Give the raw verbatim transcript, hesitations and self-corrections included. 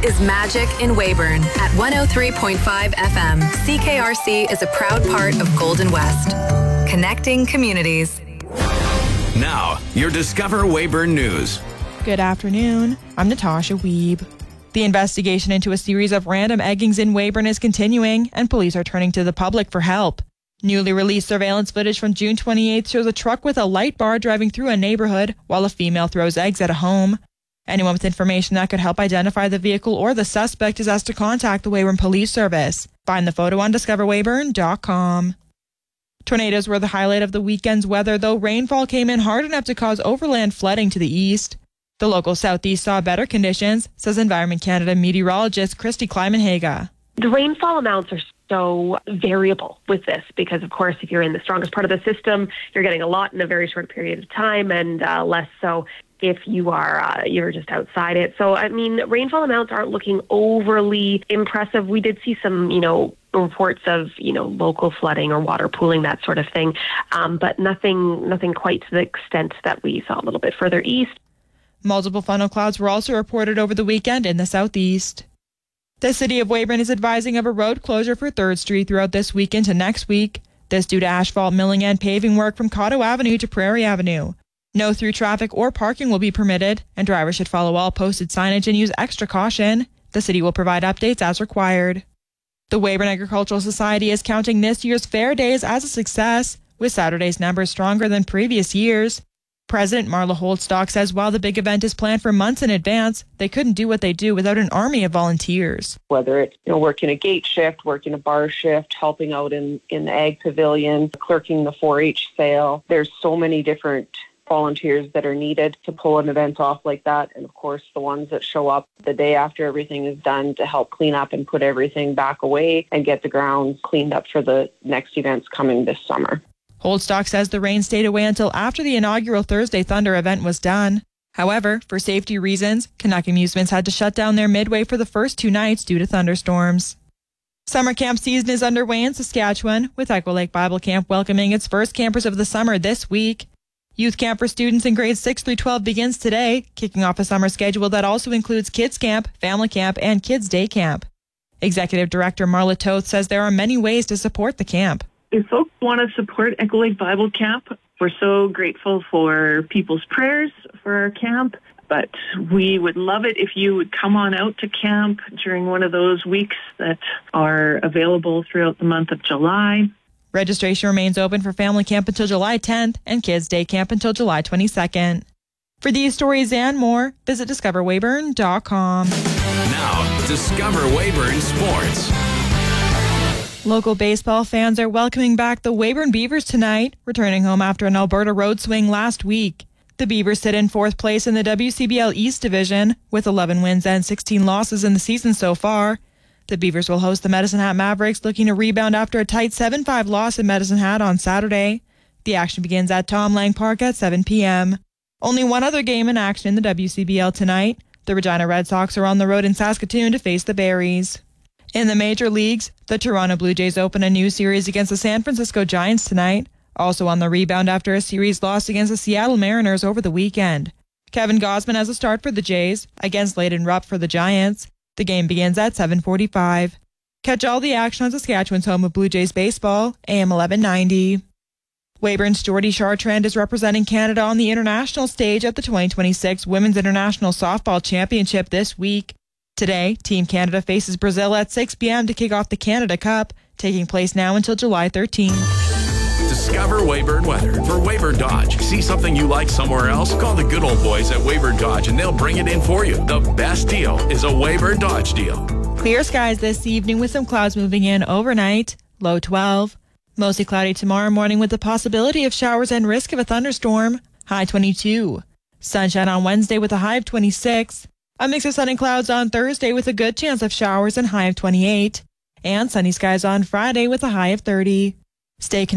is Magic in Weyburn at one oh three point five F M. C K R C is a proud part of Golden West. Connecting communities. Now, your Discover Weyburn News. Good afternoon. I'm Natasha Weeb. The investigation into a series of random eggings in Weyburn is continuing, and police are turning to the public for help. Newly released surveillance footage from June twenty-eighth shows a truck with a light bar driving through a neighborhood while a female throws eggs at a home. Anyone with information that could help identify the vehicle or the suspect is asked to contact the Weyburn Police Service. Find the photo on discover weyburn dot com. Tornadoes were the highlight of the weekend's weather, though rainfall came in hard enough to cause overland flooding to the east. The local southeast saw better conditions, says Environment Canada meteorologist Christy Kleiman-Haga. The rainfall amounts are so variable with this because, of course, if you're in the strongest part of the system, you're getting a lot in a very short period of time, and uh, less so if you are uh, you're just outside it. So, I mean, rainfall amounts aren't looking overly impressive. We did see some, you know, reports of, you know, local flooding or water pooling, that sort of thing, um, but nothing, nothing quite to the extent that we saw a little bit further east. Multiple funnel clouds were also reported over the weekend in the southeast. The city of Weyburn is advising of a road closure for third Street throughout this week into next week. This due to asphalt milling and paving work from Cotto Avenue to Prairie Avenue. No through traffic or parking will be permitted, and drivers should follow all posted signage and use extra caution. The city will provide updates as required. The Weyburn Agricultural Society is counting this year's fair days as a success, with Saturday's numbers stronger than previous years. President Marla Holdstock says while the big event is planned for months in advance, they couldn't do what they do without an army of volunteers. Whether it's, you know, working a gate shift, working a bar shift, helping out in, in the ag pavilion, clerking the four H sale. There's so many different volunteers that are needed to pull an event off like that. And of course, the ones that show up the day after everything is done to help clean up and put everything back away and get the grounds cleaned up for the next events coming this summer. Holdstock says the rain stayed away until after the inaugural Thursday Thunder event was done. However, for safety reasons, Canuck Amusements had to shut down their midway for the first two nights due to thunderstorms. Summer camp season is underway in Saskatchewan, with Echo Lake Bible Camp welcoming its first campers of the summer this week. Youth camp for students in grades six through twelve begins today, kicking off a summer schedule that also includes kids camp, family camp, and kids day camp. Executive Director Marla Toth says there are many ways to support the camp. If folks want to support Echo Lake Bible Camp, we're so grateful for people's prayers for our camp, but we would love it if you would come on out to camp during one of those weeks that are available throughout the month of July. Registration remains open for family camp until July tenth and kids day camp until July twenty-second. For these stories and more, visit discover weyburn dot com. Now, Discover Weyburn Sports. Local baseball fans are welcoming back the Weyburn Beavers tonight, returning home after an Alberta road swing last week. The Beavers sit in fourth place in the W C B L East Division, with eleven wins and sixteen losses in the season so far. The Beavers will host the Medicine Hat Mavericks, looking to rebound after a tight seven five loss in Medicine Hat on Saturday. The action begins at Tom Lang Park at seven p.m. Only one other game in action in the W C B L tonight. The Regina Red Sox are on the road in Saskatoon to face the Berries. In the major leagues, the Toronto Blue Jays open a new series against the San Francisco Giants tonight, also on the rebound after a series loss against the Seattle Mariners over the weekend. Kevin Gausman has a start for the Jays against Layden Rupp for the Giants. The game begins at seven forty-five. Catch all the action on Saskatchewan's home of Blue Jays baseball, A M eleven ninety. Weyburn's Jordy Chartrand is representing Canada on the international stage at the twenty twenty-six Women's International Softball Championship this week. Today, Team Canada faces Brazil at six p.m. to kick off the Canada Cup, taking place now until July thirteenth. Discover Weyburn weather for Weyburn Dodge. See something you like somewhere else? Call the good old boys at Weyburn Dodge and they'll bring it in for you. The best deal is a Weyburn Dodge deal. Clear skies this evening with some clouds moving in overnight, low twelve. Mostly cloudy tomorrow morning with the possibility of showers and risk of a thunderstorm, high twenty-two. Sunshine on Wednesday with a high of twenty-six. A mix of sun and clouds on Thursday with a good chance of showers and high of twenty-eight. And sunny skies on Friday with a high of thirty. Stay connected.